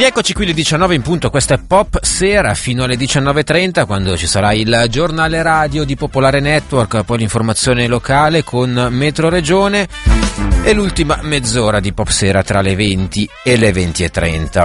Rieccoci qui alle 19 in punto, questa è Pop Sera fino alle 19.30, quando ci sarà il giornale radio di Popolare Network, poi l'informazione locale con Metro Regione e l'ultima mezz'ora di Pop Sera tra le 20 e le 20.30.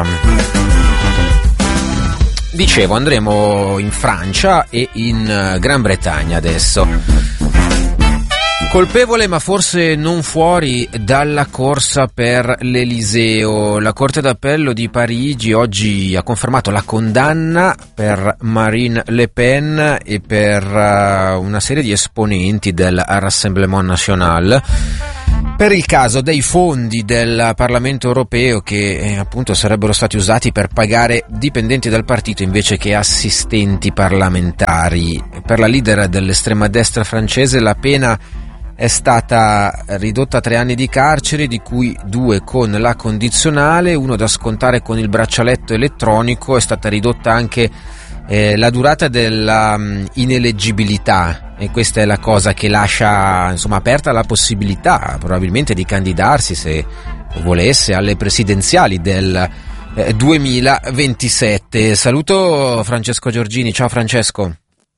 Dicevo, andremo in Francia e in Gran Bretagna adesso. Colpevole ma forse non fuori dalla corsa per l'Eliseo. La Corte d'Appello di Parigi oggi ha confermato la condanna per Marine Le Pen e per una serie di esponenti del Rassemblement National per il caso dei fondi del Parlamento europeo che appunto sarebbero stati usati per pagare dipendenti dal partito invece che assistenti parlamentari. Per la leader dell'estrema destra francese la pena è stata ridotta a 3 anni di carcere, di cui 2 con la condizionale, 1 da scontare con il braccialetto elettronico. È stata ridotta anche la durata della ineleggibilità, e questa è la cosa che lascia aperta la possibilità probabilmente di candidarsi, se volesse, alle presidenziali del 2027. Saluto Francesco Giorgini. Ciao Francesco.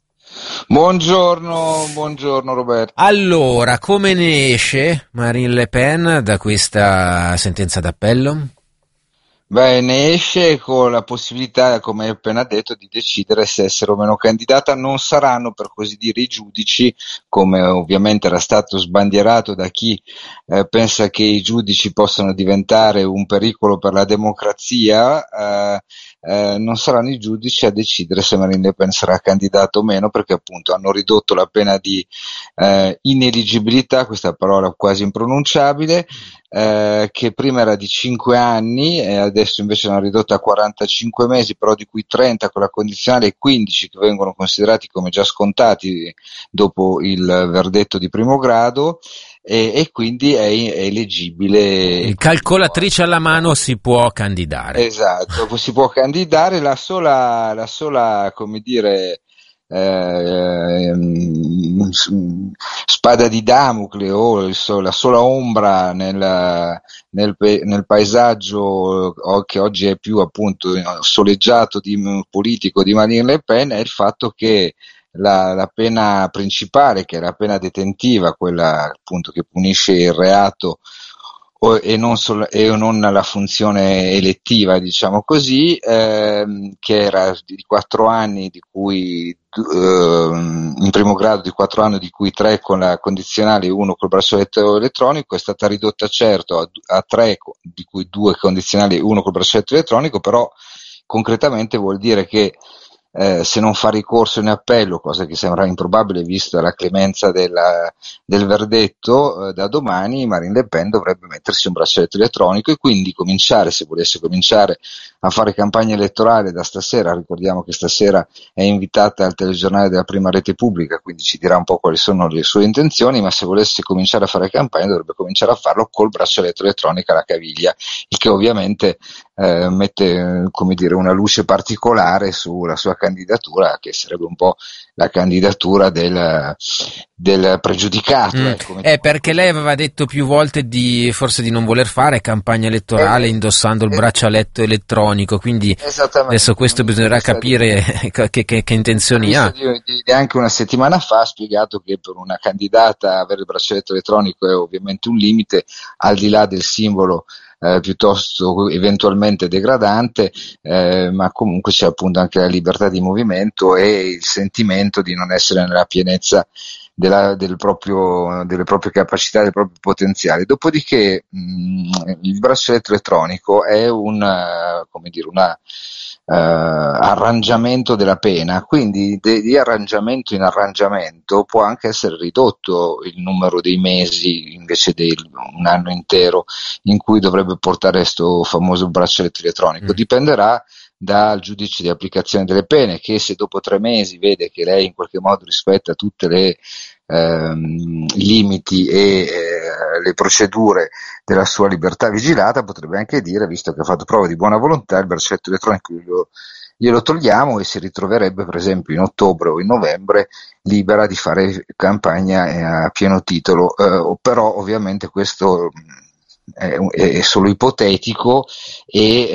Buongiorno Roberto. Allora, come ne esce Marine Le Pen da questa sentenza d'appello? Beh, ne esce con la possibilità, come hai appena detto, di decidere se essere o meno candidata. Non saranno, per così dire, i giudici, come ovviamente era stato sbandierato da chi pensa che i giudici possano diventare un pericolo per la democrazia. Non saranno i giudici a decidere se Marine Le Pen sarà candidata o meno, perché appunto hanno ridotto la pena di ineligibilità, questa parola quasi impronunciabile, che prima era di 5 anni e adesso invece l'hanno ridotta a 45 mesi, però di cui 30 con la condizionale e 15 che vengono considerati come già scontati dopo il verdetto di primo grado, e quindi è eleggibile. Il calcolatrice alla mano si può candidare. Esatto, si può candidare. La sola come dire, spada di Damocle o la sola ombra nel paesaggio che oggi è più appunto soleggiato politico di Marine Le Pen è il fatto che la pena principale, che è la pena detentiva, quella appunto che punisce il reato e non la funzione elettiva, diciamo così, che era di 4 anni, di cui in primo grado di 4 anni, di cui 3 con la condizionale e 1 col braccialetto elettronico, è stata ridotta certo a 3, di cui 2 condizionali e 1 col braccialetto elettronico, però concretamente vuol dire che se non fa ricorso in appello, cosa che sembra improbabile vista la clemenza del verdetto, da domani Marine Le Pen dovrebbe mettersi un braccialetto elettronico e quindi cominciare, se volesse cominciare a fare campagna elettorale da stasera. Ricordiamo che stasera è invitata al telegiornale della prima rete pubblica, quindi ci dirà un po' quali sono le sue intenzioni, ma se volesse cominciare a fare campagna dovrebbe cominciare a farlo col braccialetto elettronico alla caviglia, il che ovviamente mette come dire una luce particolare sulla sua candidatura, che sarebbe un po' la candidatura del pregiudicato. Perché lei aveva detto più volte forse di non voler fare campagna elettorale indossando il braccialetto elettronico, quindi adesso questo bisognerà capire che intenzioni ha. Anche una settimana fa ha spiegato che per una candidata avere il braccialetto elettronico è ovviamente un limite, al di là del simbolo piuttosto eventualmente degradante, ma comunque c'è appunto anche la libertà di movimento e il sentimento di non essere nella pienezza delle proprie capacità, del proprio potenziale. Dopodiché il braccialetto elettronico è un arrangiamento della pena, quindi di arrangiamento in arrangiamento può anche essere ridotto il numero dei mesi invece di un anno intero in cui dovrebbe portare questo famoso braccialetto elettronico. Dipenderà dal giudice di applicazione delle pene, che se dopo 3 mesi vede che lei in qualche modo rispetta tutte le i limiti e le procedure della sua libertà vigilata, potrebbe anche dire, visto che ha fatto prova di buona volontà, il braccialetto elettronico glielo togliamo e si ritroverebbe per esempio in ottobre o in novembre libera di fare campagna a pieno titolo, però ovviamente questo è solo ipotetico e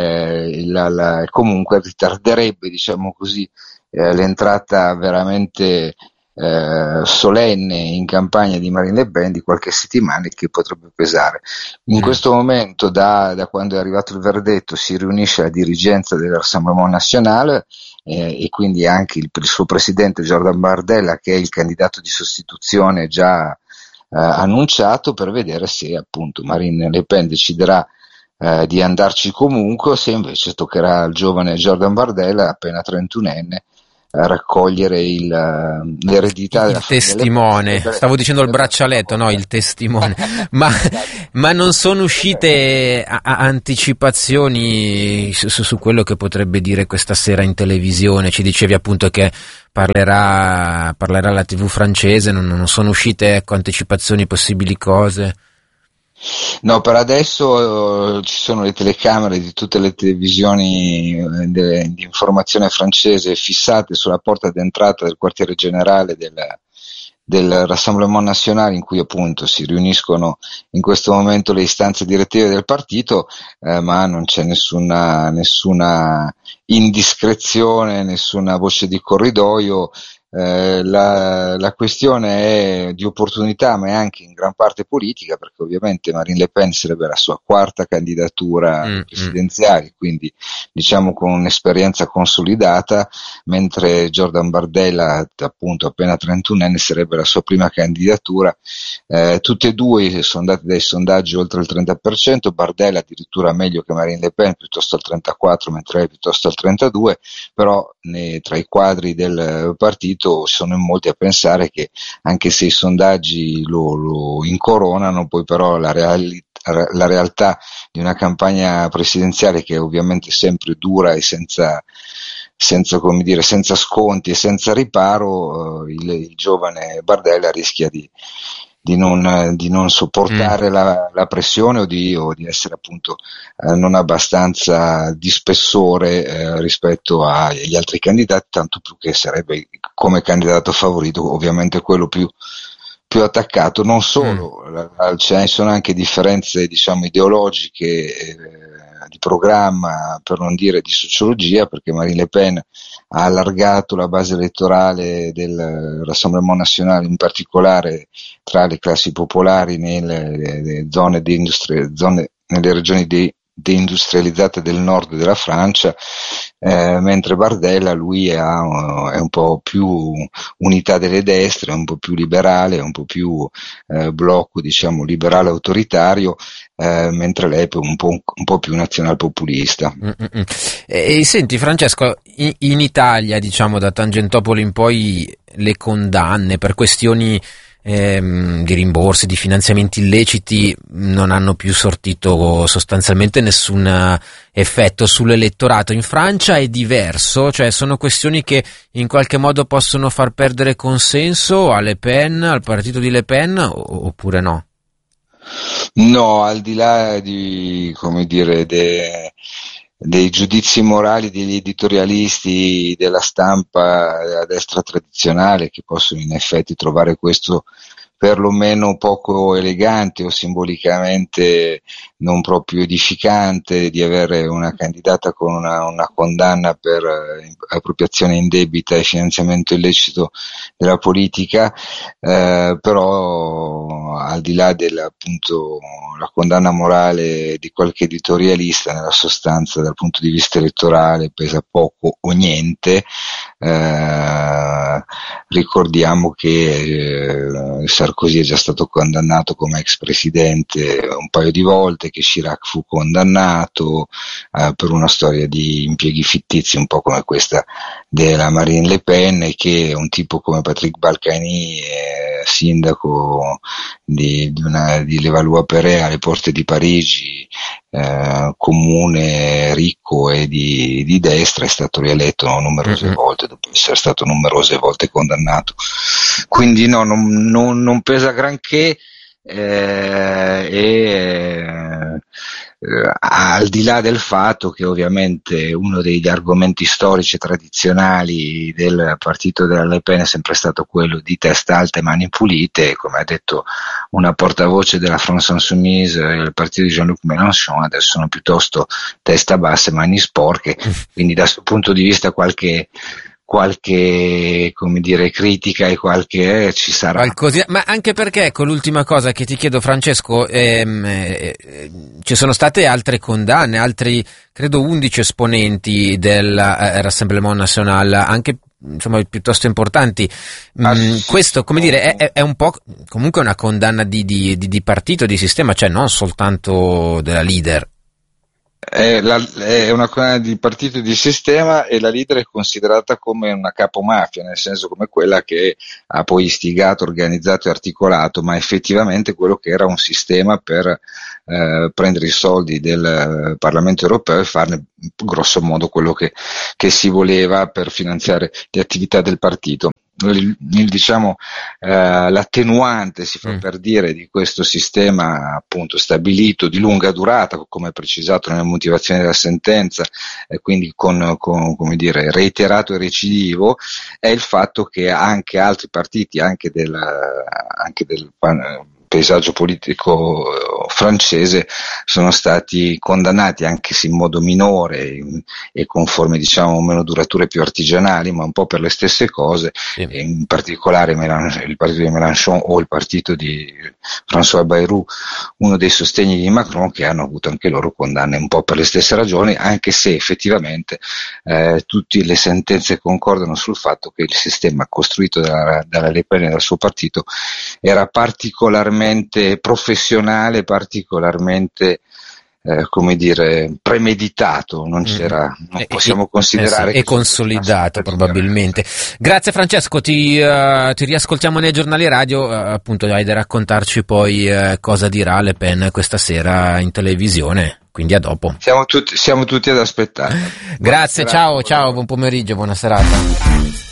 comunque ritarderebbe, diciamo così, l'entrata veramente solenne in campagna di Marine Le Pen di qualche settimana, che potrebbe pesare. In questo momento, da quando è arrivato il verdetto, si riunisce la dirigenza del Rassemblement National e quindi anche il suo presidente Jordan Bardella, che è il candidato di sostituzione già annunciato, per vedere se appunto Marine Le Pen deciderà di andarci comunque, o se invece toccherà al giovane Jordan Bardella, appena 31enne, raccogliere l'eredità della il famiglia testimone, Le Pen. stavo dicendo il braccialetto, no, il testimone, ma non sono uscite anticipazioni su quello che potrebbe dire questa sera in televisione? Ci dicevi appunto che parlerà la TV francese, non sono uscite, ecco, anticipazioni, possibili cose? No, per adesso ci sono le telecamere di tutte le televisioni di informazione francese fissate sulla porta d'entrata del quartiere generale del Rassemblement National, in cui appunto si riuniscono in questo momento le istanze direttive del partito, ma non c'è nessuna indiscrezione, nessuna voce di corridoio. La questione è di opportunità, ma è anche in gran parte politica, perché ovviamente Marine Le Pen sarebbe la sua quarta candidatura alle presidenziali, quindi diciamo con un'esperienza consolidata, mentre Jordan Bardella, appunto appena 31enne, sarebbe la sua prima candidatura. Tutte e due sono andate dai sondaggi oltre il 30%, Bardella addirittura meglio che Marine Le Pen, piuttosto al 34%, mentre lei piuttosto al 32%, però tra i quadri del partito sono in molti a pensare che, anche se i sondaggi lo incoronano, poi però la realtà di una campagna presidenziale, che è ovviamente sempre dura e senza sconti e senza riparo, il giovane Bardella rischia di non sopportare la pressione, o di essere appunto non abbastanza di spessore rispetto agli altri candidati, tanto più che sarebbe, come candidato favorito, ovviamente quello più attaccato. Non solo, ce ne sono anche differenze, diciamo, ideologiche, di programma, per non dire di sociologia, perché Marine Le Pen ha allargato la base elettorale del Rassemblement National, in particolare tra le classi popolari nelle nelle regioni deindustrializzate del nord della Francia, mentre Bardella, lui è un po' più unità delle destre, un po' più liberale, un po' più blocco, diciamo, liberale autoritario, mentre lei è un po' più nazionalpopulista. E senti Francesco, in Italia, diciamo, da Tangentopoli in poi, le condanne per questioni di rimborsi, di finanziamenti illeciti, non hanno più sortito sostanzialmente nessun effetto sull'elettorato. In Francia è diverso, cioè sono questioni che in qualche modo possono far perdere consenso a Le Pen, al partito di Le Pen, oppure no? No, al di là di, come dire, dei giudizi morali degli editorialisti della stampa a destra tradizionale, che possono in effetti trovare questo perlomeno poco elegante o simbolicamente non proprio edificante, di avere una candidata con una condanna per appropriazione indebita e finanziamento illecito della politica, però al di là appunto la condanna morale di qualche editorialista, nella sostanza dal punto di vista elettorale pesa poco o niente. Ricordiamo che Sarkozy è già stato condannato come ex presidente un paio di volte, che Chirac fu condannato per una storia di impieghi fittizi, un po' come questa della Marine Le Pen, e che un tipo come Patrick Balkany, sindaco di Levallois-Perret, alle porte di Parigi, comune ricco e di destra, è stato rieletto numerose volte dopo essere stato numerose volte condannato. Quindi no, non pesa granché, al di là del fatto che ovviamente uno degli argomenti storici e tradizionali del partito della Le Pen è sempre stato quello di testa alta e mani pulite, come ha detto una portavoce della France Insoumise, il partito di Jean-Luc Mélenchon, adesso sono piuttosto testa bassa e mani sporche, quindi da questo punto di vista qualche come dire critica e qualche ci sarà. Qualcosina, ma anche perché, ecco, l'ultima cosa che ti chiedo, Francesco, ci sono state altre condanne, altri credo 11 esponenti del Rassemblement National, anche insomma piuttosto importanti. Questo, come dire, è un po' comunque una condanna di partito, di sistema, cioè non soltanto della leader. È una cosa di partito di sistema, e la leader è considerata come una capomafia, nel senso come quella che ha poi istigato, organizzato e articolato, ma effettivamente quello che era un sistema per prendere i soldi del Parlamento europeo e farne grosso modo quello che si voleva per finanziare le attività del partito. Diciamo l'attenuante, si fa per dire, di questo sistema appunto stabilito di lunga durata, come precisato nelle motivazioni della sentenza, e quindi con come dire reiterato e recidivo, è il fatto che anche altri partiti, anche del paesaggio politico francese, sono stati condannati, anche se in modo minore e con forme diciamo meno durature, più artigianali, ma un po' per le stesse cose, Sì. e in particolare il partito di Mélenchon o il partito di François Bayrou, uno dei sostegni di Macron, che hanno avuto anche loro condanne un po' per le stesse ragioni, anche se effettivamente tutte le sentenze concordano sul fatto che il sistema costruito dalla Le Pen e dal suo partito era particolarmente professionale, particolarmente come dire premeditato, non possiamo considerare e consolidato probabilmente. Grazie Francesco, ti riascoltiamo nei giornali radio, appunto hai da raccontarci poi cosa dirà Le Pen questa sera in televisione, quindi a dopo. Siamo tutti ad aspettare. Grazie, ciao, buon pomeriggio, buona serata.